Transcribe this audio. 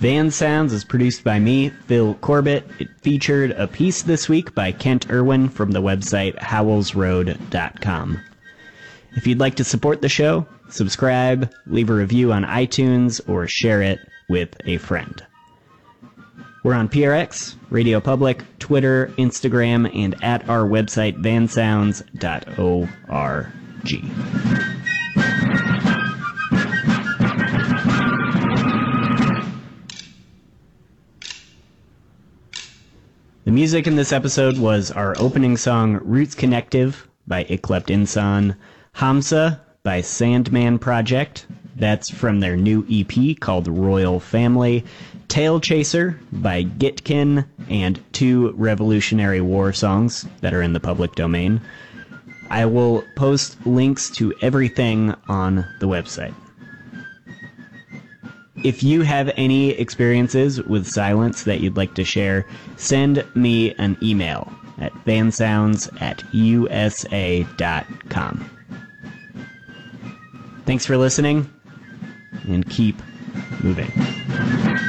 Van Sounds is produced by me, Phil Corbett. It featured a piece this week by Kent Irwin from the website howellsroad.com. If you'd like to support the show, subscribe, leave a review on iTunes, or share it with a friend. We're on PRX, Radio Public, Twitter, Instagram, and at our website, vansounds.org. The music in this episode was our opening song, Roots Connective, by Iklept Insan, Hamza, by Sandman Project, that's from their new EP called Royal Family, Tail Chaser by Gitkin, and 2 Revolutionary War songs that are in the public domain. I will post links to everything on the website. If you have any experiences with silence that you'd like to share, send me an email at vansounds@usa.com. Thanks for listening, and keep moving.